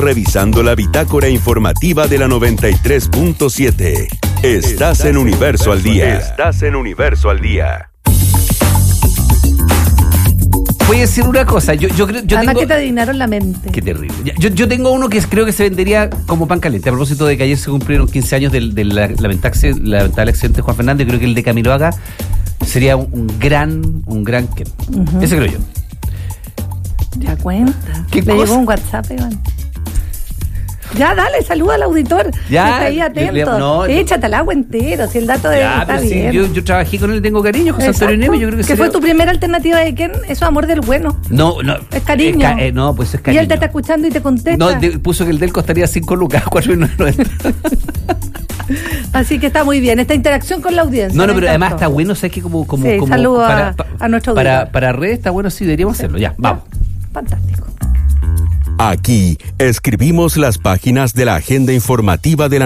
revisando la bitácora informativa de la 93.7. Estás en Universo al Día. Estás en Universo al Día. Voy a decir una cosa, yo creo... Además que te adivinaron la mente. Qué terrible. Yo tengo uno que creo que se vendería como pan caliente. A propósito de que ayer se cumplieron 15 años del lamentable accidente de Juan Fernández, creo que el de Camilo Haga sería un gran Ken. Uh-huh. Ese creo yo. Ya cuenta. ¿Qué Le cosa? llegó un WhatsApp, Iván. Ya, dale, saluda al auditor. Ya, está ahí atento. no. Échate al agua entero, si el dato de Ya, está pero bien. sí, yo trabajé con él, tengo cariño, José Exacto. Antonio Neme, yo creo que fue tu primera alternativa de Ken, eso es amor del bueno. No. Es cariño. No, pues es Y cariño. él te está escuchando y te contesta. No, puso que el del costaría 5 lucas, 4,90. Así que está muy bien, esta interacción con la audiencia. No, me pero encantó. además está bueno, ¿sabes qué? Como saludo a nuestro auditor. para redes está bueno, sí, deberíamos hacerlo, ya, vamos. Fantástico. Aquí escribimos las páginas de la agenda informativa de la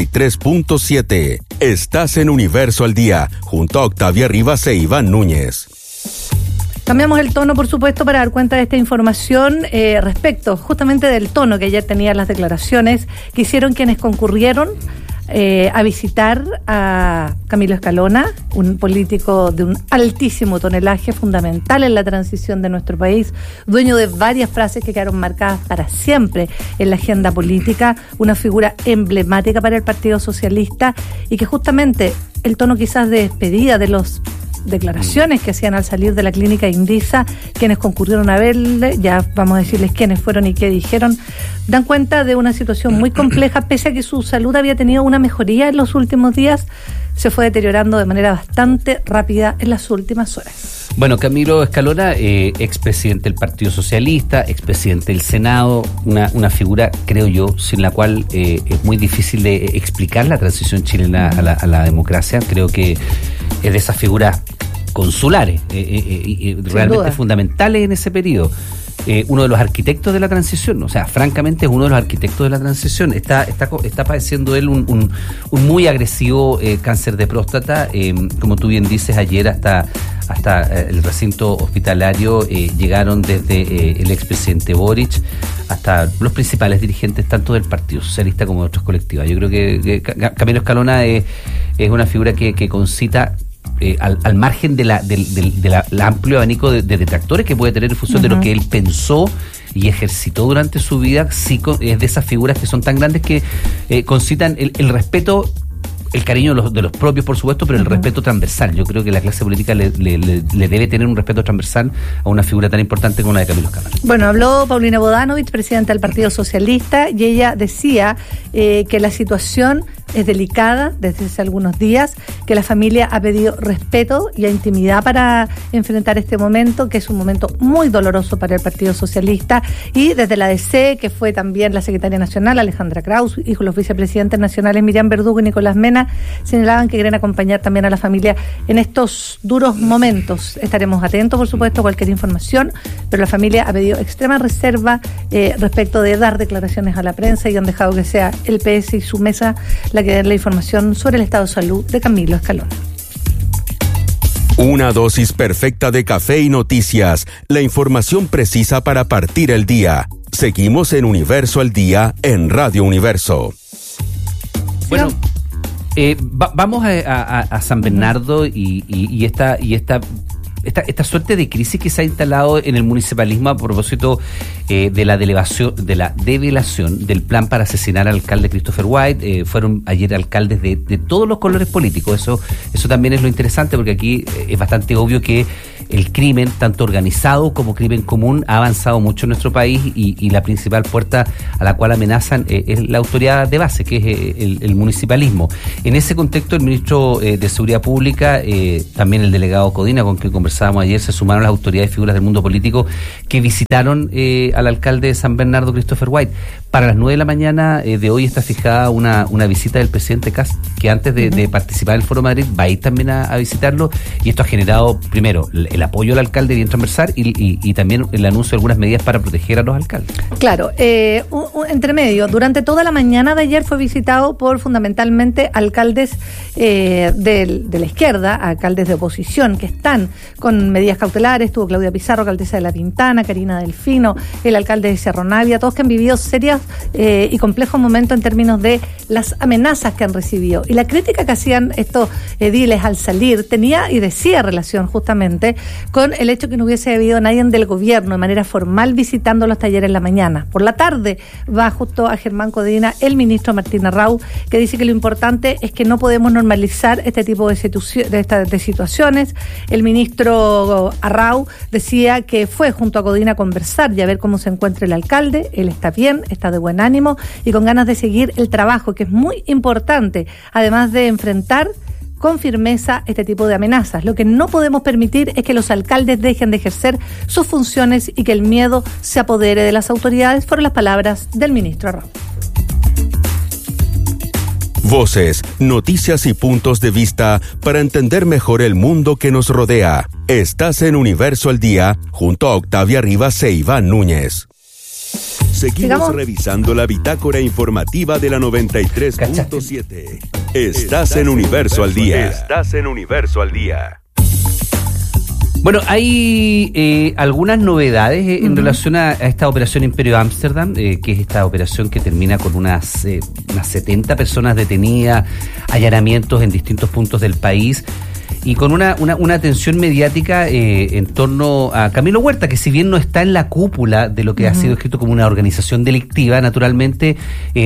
93.7. Estás en Universo al Día, junto a Octavia Rivas e Iván Núñez. Cambiamos el tono, por supuesto, para dar cuenta de esta información respecto justamente del tono que ayer tenían las declaraciones que hicieron quienes concurrieron a visitar a Camilo Escalona, un político de un altísimo tonelaje, fundamental en la transición de nuestro país, dueño de varias frases que quedaron marcadas para siempre en la agenda política, una figura emblemática para el Partido Socialista y que justamente el tono quizás de despedida de los declaraciones que hacían al salir de la clínica Indisa, quienes concurrieron a verle, ya vamos a decirles quiénes fueron y qué dijeron, dan cuenta de una situación muy compleja, pese a que su salud había tenido una mejoría en los últimos días, se fue deteriorando de manera bastante rápida en las últimas horas. Bueno, Camilo Escalona, expresidente del Partido Socialista, expresidente del Senado, una figura, creo yo, sin la cual es muy difícil de explicar la transición chilena a la democracia. Creo que es de esas figuras consulares, realmente fundamentales en ese periodo. Uno de los arquitectos de la transición, o sea, francamente es uno de los arquitectos de la transición. Está padeciendo él un muy agresivo cáncer de próstata, como tú bien dices, ayer hasta el recinto hospitalario llegaron desde el expresidente Boric hasta los principales dirigentes tanto del Partido Socialista como de otros colectivos. Yo creo que Camilo Escalona es una figura que concita al margen del amplio abanico de detractores que puede tener en función de lo que él pensó y ejercitó durante su vida, sí es de esas figuras que son tan grandes que concitan el respeto, el cariño de los propios, por supuesto, pero el respeto transversal. Yo creo que la clase política le debe tener un respeto transversal a una figura tan importante como la de Camilo Escalona. Bueno, habló Paulina Bodanovich, presidenta del Partido Socialista, y ella decía que la situación es delicada desde hace algunos días, que la familia ha pedido respeto y intimidad para enfrentar este momento, que es un momento muy doloroso para el Partido Socialista, y desde la DC, que fue también la secretaria nacional, Alejandra Kraus, y los vicepresidentes nacionales Miriam Verdugo y Nicolás Mena, señalaban que quieren acompañar también a la familia en estos duros momentos. Estaremos atentos, por supuesto, a cualquier información, pero la familia ha pedido extrema reserva respecto de dar declaraciones a la prensa y han dejado que sea el PS y su mesa la que den la información sobre el estado de salud de Camilo Escalona. Una dosis perfecta de café y noticias, la información precisa para partir el día. Seguimos en Universo al Día en Radio Universo. Bueno, vamos a San Bernardo y esta suerte de crisis que se ha instalado en el municipalismo a propósito de la develación del plan para asesinar al alcalde Christopher White. Fueron ayer alcaldes de todos los colores políticos. Eso también es lo interesante, porque aquí es bastante obvio que el crimen, tanto organizado como crimen común, ha avanzado mucho en nuestro país y la principal puerta a la cual amenazan es la autoridad de base, que es el municipalismo. En ese contexto, el ministro de Seguridad Pública, también el delegado Codina, con quien conversábamos ayer, se sumaron las autoridades y figuras del mundo político que visitaron al alcalde de San Bernardo, Christopher White. Para las 9 de la mañana de hoy está fijada una visita del presidente Kast, que antes de participar en el Foro Madrid va a ir también a visitarlo, y esto ha generado, primero, el apoyo al alcalde bien transversal y también el anuncio de algunas medidas para proteger a los alcaldes. Claro, entre medio, durante toda la mañana de ayer fue visitado por fundamentalmente alcaldes de la izquierda, alcaldes de oposición que están con medidas cautelares. Estuvo Claudia Pizarro, alcaldesa de La Pintana, Karina Delfino, el alcalde de Cerro Navia, todos que han vivido serios y complejos momentos en términos de las amenazas que han recibido. Y la crítica que hacían estos ediles al salir tenía y decía relación justamente con el hecho que no hubiese habido nadie del gobierno de manera formal visitando los talleres en la mañana. Por la tarde va justo a Germán Codina el ministro Martín Arrau, que dice que lo importante es que no podemos normalizar este tipo de situaciones. El ministro Arrau decía que fue junto a Codina a conversar y a ver cómo se encuentra el alcalde. Él está bien, está de buen ánimo y con ganas de seguir el trabajo, que es muy importante, además de enfrentar con firmeza este tipo de amenazas. Lo que no podemos permitir es que los alcaldes dejen de ejercer sus funciones y que el miedo se apodere de las autoridades, fueron las palabras del ministro Arrau. Voces, noticias y puntos de vista para entender mejor el mundo que nos rodea. Estás en Universo al Día, junto a Octavia Rivas e Iván Núñez. Seguimos revisando la bitácora informativa de la 93.7. Estás en Universo al Día. Estás en Universo al Día. Bueno, hay algunas novedades en relación a esta operación Imperio Ámsterdam, que es esta operación que termina con unas 70 personas detenidas, allanamientos en distintos puntos del país, y con una atención mediática en torno a Camilo Huerta, que si bien no está en la cúpula de lo que ha sido escrito como una organización delictiva, naturalmente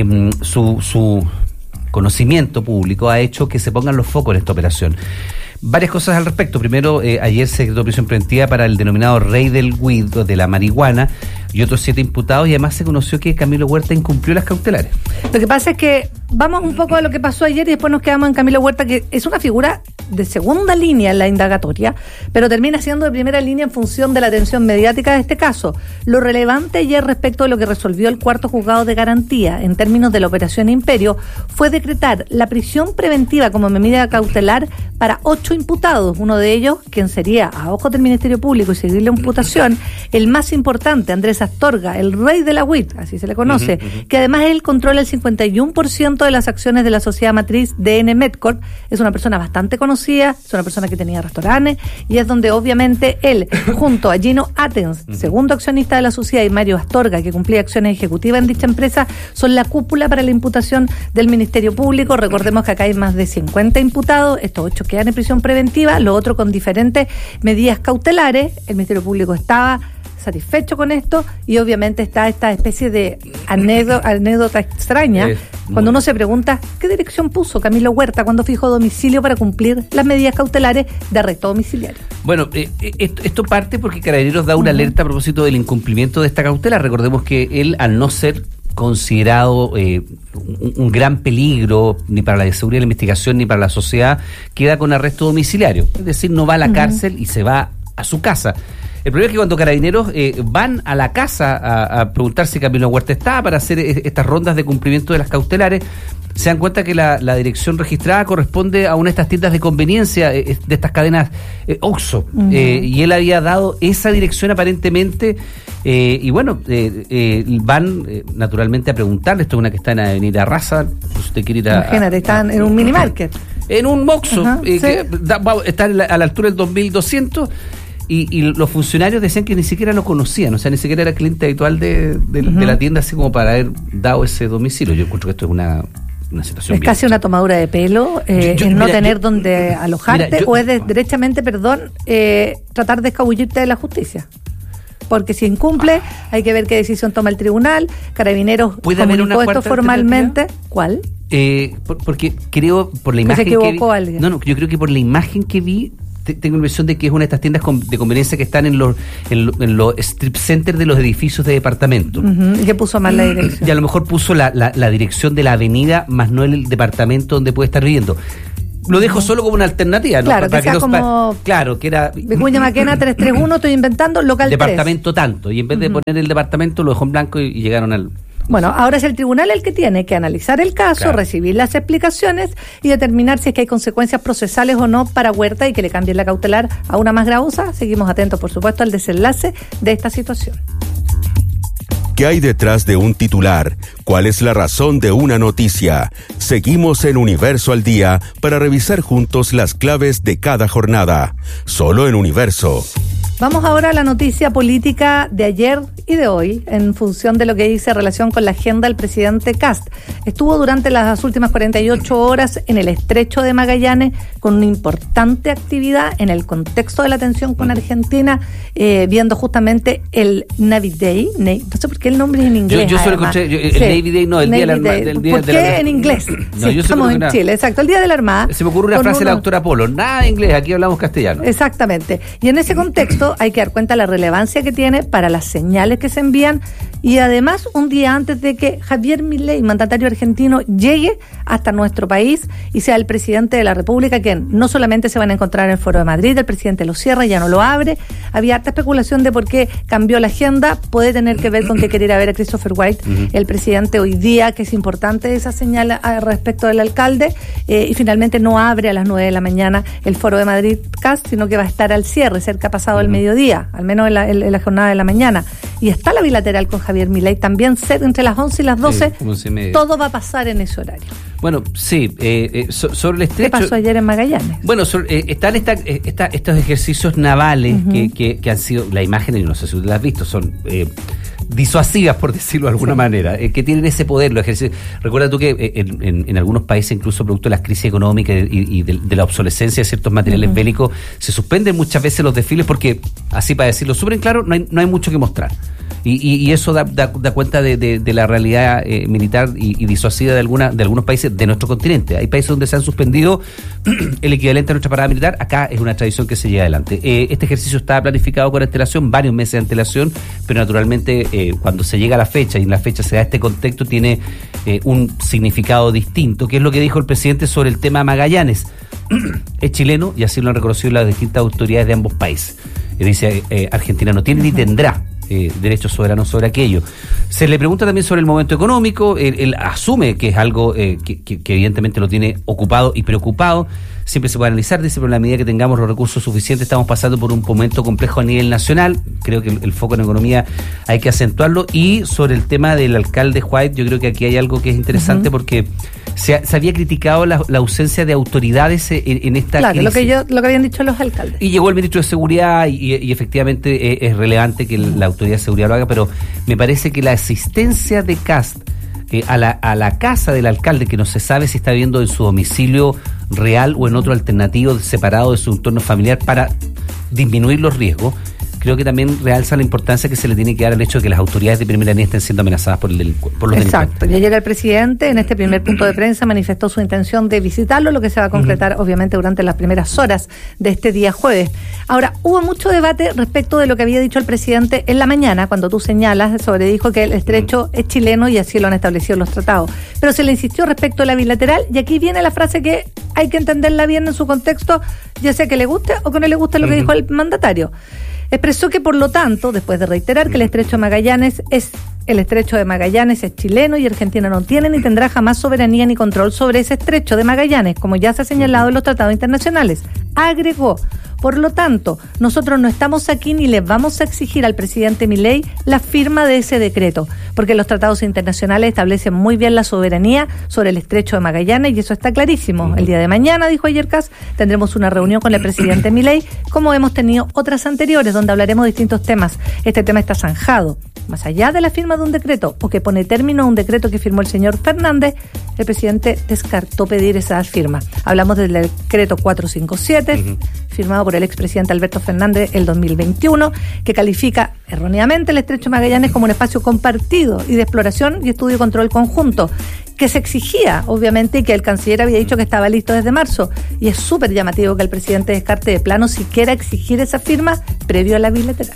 su conocimiento público ha hecho que se pongan los focos en esta operación. Varias cosas al respecto. Primero, ayer se decretó prisión preventiva para el denominado rey del weed, de la marihuana, y otros 7 imputados, y además se conoció que Camilo Huerta incumplió las cautelares. Lo que pasa es que vamos un poco a lo que pasó ayer y después nos quedamos en Camilo Huerta, que es una figura de segunda línea en la indagatoria, pero termina siendo de primera línea en función de la atención mediática de este caso. Lo relevante ayer respecto de lo que resolvió el cuarto juzgado de garantía en términos de la operación Imperio fue decretar la prisión preventiva como medida cautelar para 8 imputados, uno de ellos, quien sería a ojos del Ministerio Público y seguir la imputación, el más importante, Andrés Astorga, el rey de la WIT, así se le conoce, que además él controla el 51% de las acciones de la sociedad matriz DN Medcorp. Es una persona bastante conocida, es una persona que tenía restaurantes y es donde obviamente él, junto a Gino Athens, segundo accionista de la sociedad, y Mario Astorga, que cumplía acciones ejecutivas en dicha empresa, son la cúpula para la imputación del Ministerio Público. Recordemos que acá hay más de 50 imputados, estos 8 quedan en prisión preventiva, los otros con diferentes medidas cautelares. El Ministerio Público estaba satisfecho con esto y obviamente está esta especie de anécdota extraña cuando uno se pregunta ¿qué dirección puso Camilo Huerta cuando fijó domicilio para cumplir las medidas cautelares de arresto domiciliario? Bueno, esto parte porque Carabineros da una alerta a propósito del incumplimiento de esta cautela. Recordemos que él, al no ser considerado un gran peligro ni para la seguridad de la investigación ni para la sociedad, queda con arresto domiciliario, es decir, no va a la cárcel y se va a su casa. El problema es que cuando Carabineros van a la casa a preguntar si Camilo Huerta está para hacer estas rondas de cumplimiento de las cautelares, se dan cuenta que la dirección registrada corresponde a una de estas tiendas de conveniencia, de estas cadenas Oxxo, y él había dado esa dirección aparentemente, y bueno, van naturalmente a preguntarle. Esto es una que está en Avenida Raza, pues usted quiere ir a... Imagínate, están en un minimarket. En un Oxxo, ¿sí? que está a la altura del 2200, y los funcionarios decían que ni siquiera lo conocían, o sea, ni siquiera era cliente habitual de la tienda, así como para haber dado ese domicilio. Yo encuentro que esto es una situación es casi una tomadura de pelo, no tener donde alojarte, o es derechamente, tratar de escabullirte de la justicia. Porque si incumple, hay que ver qué decisión toma el tribunal. Carabineros comunicó esto formalmente. ¿Cuál? Porque creo, por la imagen que se equivocó alguien. No, yo creo que por la imagen que vi, tengo la impresión de que es una de estas tiendas de conveniencia que están en los strip centers de los edificios de departamento. ¿Y qué puso mal la dirección? Y a lo mejor puso la dirección de la avenida, más no el departamento donde puede estar viviendo. Lo dejo solo como una alternativa, ¿no? Claro, para que sea como... Claro, que era... Vicuña Maquena 331, estoy inventando, local 3. Departamento tanto, y en vez de poner el departamento lo dejó en blanco y llegaron al... Bueno, ahora es el tribunal el que tiene que analizar el caso, claro, recibir las explicaciones y determinar si es que hay consecuencias procesales o no para Huerta y que le cambien la cautelar a una más gravosa. Seguimos atentos, por supuesto, al desenlace de esta situación. ¿Qué hay detrás de un titular? ¿Cuál es la razón de una noticia? Seguimos en Universo al Día para revisar juntos las claves de cada jornada. Solo en Universo. Vamos ahora a la noticia política de ayer y de hoy, en función de lo que dice en relación con la agenda del presidente Kast. Estuvo durante las últimas 48 horas en el Estrecho de Magallanes con una importante actividad en el contexto de la tensión con Argentina, viendo justamente el Navy Day. No sé por qué el nombre es en inglés. Yo solo escuché el Navy Day, no, el Día de la Armada. ¿Por qué en inglés? No, sí, estamos en Chile, exacto, el Día de la Armada. Se me ocurre una frase de la doctora Polo, nada de inglés, aquí hablamos castellano. Exactamente. Y en ese contexto hay que dar cuenta de la relevancia que tiene para las señales que se envían y además un día antes de que Javier Milei, mandatario argentino, llegue hasta nuestro país y sea el presidente de la República, que no solamente se van a encontrar en el Foro de Madrid, el presidente lo cierra, ya no lo abre. Había harta especulación de por qué cambió la agenda, puede tener que ver con que quería ir a ver a Christopher White, el presidente hoy día, que es importante esa señal respecto del alcalde, y finalmente no abre a las 9 de la mañana el Foro de Madrid Kast, sino que va a estar al cierre, cerca pasado el mediodía, al menos en la jornada de la mañana. Y está la bilateral con Javier Milei también entre las 11 y las 12, todo va a pasar en ese horario. Bueno, sí, sobre el estrecho... ¿Qué pasó ayer en Magallanes? Bueno, están estos ejercicios navales que han sido, la imagen, y no sé si usted las has visto, son disuasivas, por decirlo de alguna manera, que tienen ese poder los ejercicios. Recuerda tú que en algunos países, incluso producto de las crisis económicas y de la obsolescencia de ciertos materiales bélicos, se suspenden muchas veces los desfiles porque, así para decirlo súper en claro, no hay mucho que mostrar. Y eso da cuenta de la realidad militar y disuasiva de algunos países de nuestro continente. Hay países donde se han suspendido el equivalente a nuestra parada militar. Acá es una tradición que se lleva adelante. Este ejercicio está planificado con antelación, varios meses de antelación, pero naturalmente cuando se llega a la fecha y en la fecha se da este contexto, tiene un significado distinto, que es lo que dijo el presidente sobre el tema Magallanes. Es chileno y así lo han reconocido las distintas autoridades de ambos países. Dice, Argentina no tiene ni tendrá derechos soberanos sobre aquello. Se le pregunta también sobre el momento económico. Él asume que es algo que evidentemente lo tiene ocupado y preocupado. Siempre se puede analizar, dice, pero en la medida que tengamos los recursos suficientes, estamos pasando por un momento complejo a nivel nacional. Creo que el foco en economía hay que acentuarlo. Y sobre el tema del alcalde White, yo creo que aquí hay algo que es interesante porque se había criticado la ausencia de autoridades en esta crisis. Claro, lo que habían dicho los alcaldes. Y llegó el ministro de Seguridad y efectivamente es relevante que la autoridad de seguridad lo haga, pero me parece que la asistencia de Kast a la casa del alcalde, que no se sabe si está viviendo en su domicilio real o en otro alternativo separado de su entorno familiar para disminuir los riesgos, creo que también realza la importancia que se le tiene que dar al hecho de que las autoridades de primera línea estén siendo amenazadas por los delincuentes. Exacto. Y ayer el presidente, en este primer punto de prensa, manifestó su intención de visitarlo, lo que se va a concretar obviamente durante las primeras horas de este día jueves. Ahora, hubo mucho debate respecto de lo que había dicho el presidente en la mañana, cuando tú señalas dijo que el estrecho es chileno y así lo han establecido los tratados. Pero se le insistió respecto a la bilateral y aquí viene la frase que hay que entenderla bien en su contexto, ya sea que le guste o que no le guste lo que dijo el mandatario. Expresó que, por lo tanto, después de reiterar que el estrecho de Magallanes es chileno y Argentina no tiene ni tendrá jamás soberanía ni control sobre ese estrecho de Magallanes, como ya se ha señalado en los tratados internacionales. Agregó, por lo tanto, nosotros no estamos aquí ni le vamos a exigir al presidente Milei la firma de ese decreto, porque los tratados internacionales establecen muy bien la soberanía sobre el estrecho de Magallanes y eso está clarísimo. El día de mañana, dijo ayer Kast, tendremos una reunión con el presidente Milei, como hemos tenido otras anteriores, donde hablaremos de distintos temas. Este tema está zanjado. Más allá de la firma de un decreto o que pone término a un decreto que firmó el señor Fernández, el presidente descartó pedir esa firma. Hablamos del decreto 457, firmado por el expresidente Alberto Fernández el 2021, que califica erróneamente el estrecho de Magallanes como un espacio compartido y de exploración y estudio y control conjunto, que se exigía, obviamente, y que el canciller había dicho que estaba listo desde marzo. Y es súper llamativo que el presidente descarte de plano siquiera exigir esa firma previo a la bilateral.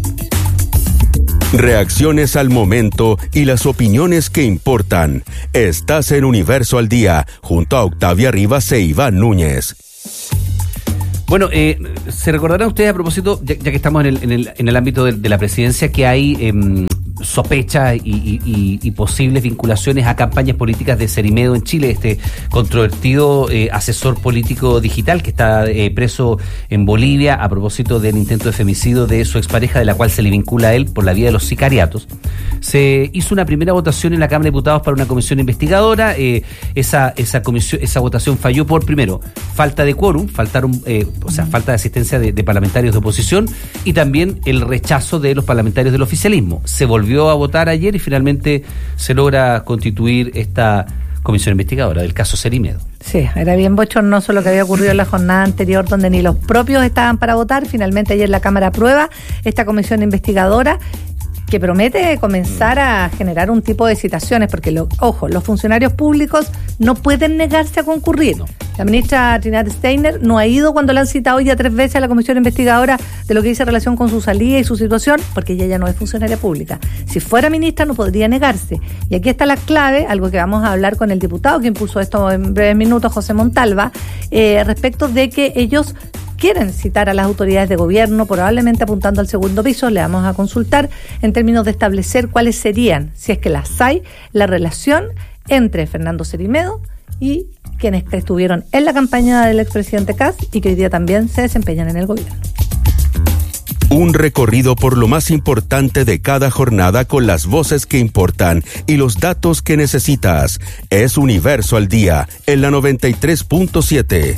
Reacciones al momento y las opiniones que importan. Estás en Universo al Día, junto a Octavia Rivas e Iván Núñez. Bueno, se recordarán ustedes a propósito, ya que estamos en el ámbito de la presidencia, que hay sospechas y posibles vinculaciones a campañas políticas de Cerimedo en Chile, este controvertido asesor político digital que está preso en Bolivia a propósito del intento de femicidio de su expareja, de la cual se le vincula a él por la vía de los sicariatos. Se hizo una primera votación en la Cámara de Diputados para una comisión investigadora. Esa votación falló por, primero, falta de quórum, falta de asistencia de parlamentarios de oposición, y también el rechazo de los parlamentarios del oficialismo. Se volvió a votar ayer y finalmente se logra constituir esta comisión investigadora del caso Cerimedo. Sí, era bien bochornoso lo que había ocurrido en la jornada anterior, donde ni los propios estaban para votar. Finalmente ayer la Cámara aprueba esta comisión investigadora, que promete comenzar a generar un tipo de citaciones, porque, los funcionarios públicos no pueden negarse a concurrir. No. La ministra Trinidad Steiner no ha ido cuando la han citado ya 3 veces a la comisión investigadora de lo que dice en relación con su salida y su situación, porque ella ya no es funcionaria pública. Si fuera ministra no podría negarse. Y aquí está la clave, algo que vamos a hablar con el diputado que impulsó esto en breves minutos, José Montalva, respecto de que ellos quieren citar a las autoridades de gobierno, probablemente apuntando al segundo piso. Le vamos a consultar en términos de establecer cuáles serían, si es que las hay, la relación entre Fernando Cerimedo y quienes estuvieron en la campaña del expresidente Kast y que hoy día también se desempeñan en el gobierno. Un recorrido por lo más importante de cada jornada con las voces que importan y los datos que necesitas. Es Universo al Día en la 93.7.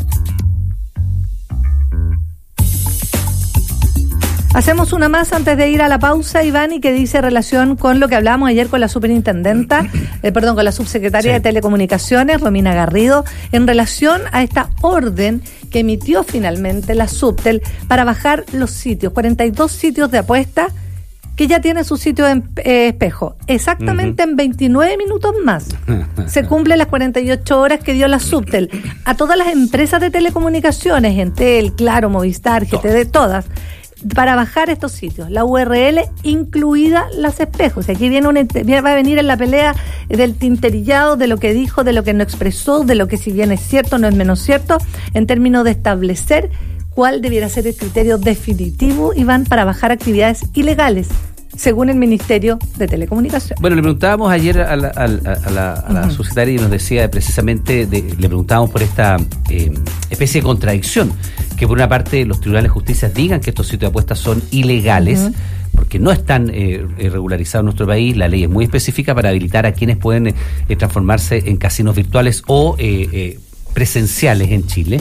Hacemos una más antes de ir a la pausa, Iván, y que dice relación con lo que hablábamos ayer con la superintendenta, con la subsecretaria de Telecomunicaciones, Romina Garrido, en relación a esta orden que emitió finalmente la Subtel para bajar los sitios, 42 sitios de apuesta que ya tiene su sitio en espejo. Exactamente en 29 minutos más se cumplen las 48 horas que dio la Subtel a todas las empresas de telecomunicaciones, Entel, Claro, Movistar, GTD, todas, para bajar estos sitios, la URL incluida las espejos. Y aquí va a venir en la pelea del tinterillado, de lo que dijo, de lo que no expresó, de lo que si bien es cierto, no es menos cierto, en términos de establecer cuál debiera ser el criterio definitivo, Iván, para bajar actividades ilegales, según el Ministerio de Telecomunicaciones. Bueno, le preguntábamos ayer a la subsecretaria y nos decía precisamente, le preguntábamos por esta especie de contradicción, que por una parte los tribunales de justicia digan que estos sitios de apuestas son ilegales, porque no están regularizados en nuestro país. La ley es muy específica para habilitar a quienes pueden transformarse en casinos virtuales o presenciales en Chile.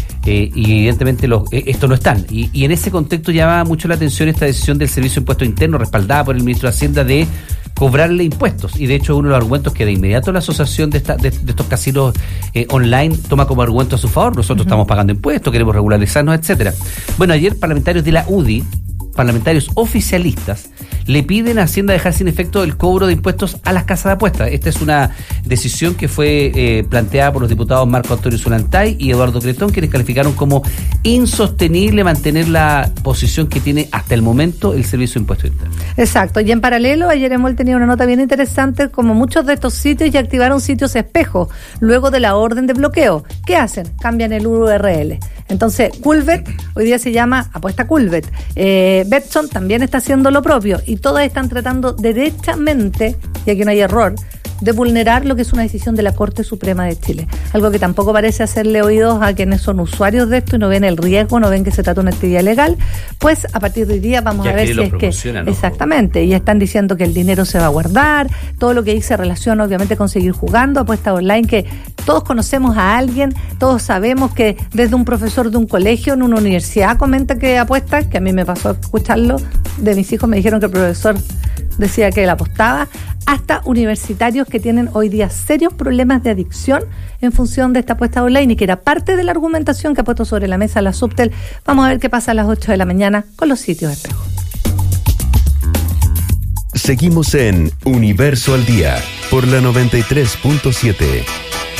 Y evidentemente estos no están. Y en ese contexto llama mucho la atención esta decisión del Servicio de Impuestos Internos, respaldada por el ministro de Hacienda, de cobrarle impuestos. Y de hecho uno de los argumentos que de inmediato la asociación de estos casinos online toma como argumento a su favor: nosotros estamos pagando impuestos, queremos regularizarnos, etcétera. Bueno, ayer parlamentarios de la UDI, parlamentarios oficialistas, le piden a Hacienda dejar sin efecto el cobro de impuestos a las casas de apuestas. Esta es una decisión que fue planteada por los diputados Marco Antonio Zulantay y Eduardo Cretón, quienes calificaron como insostenible mantener la posición que tiene hasta el momento el Servicio de Impuestos Internos. Exacto, y en paralelo ayer hemos tenido una nota bien interesante, como muchos de estos sitios ya activaron sitios espejo luego de la orden de bloqueo. ¿Qué hacen? Cambian el URL. Entonces, Culbet hoy día se llama Apuesta Culbet. Betson también está haciendo lo propio, y todas están tratando derechamente, y aquí no hay error, de vulnerar lo que es una decisión de la Corte Suprema de Chile. Algo que tampoco parece hacerle oídos a quienes son usuarios de esto y no ven el riesgo, no ven que se trata de una actividad legal. Pues a partir de hoy día vamos a ver si es que... ¿no? Exactamente, y están diciendo que el dinero se va a guardar, todo lo que ahí se relaciona obviamente con seguir jugando, apuestas online, que todos conocemos a alguien, todos sabemos que desde un profesor de un colegio, en una universidad, comenta que apuesta, que a mí me pasó a escucharlo, de mis hijos me dijeron que el profesor decía que él apostaba, hasta universitarios que tienen hoy día serios problemas de adicción en función de esta apuesta online, y que era parte de la argumentación que ha puesto sobre la mesa la Subtel. Vamos a ver qué pasa a las 8 de la mañana con los sitios de espejo. Seguimos en Universo al Día por la 93.7.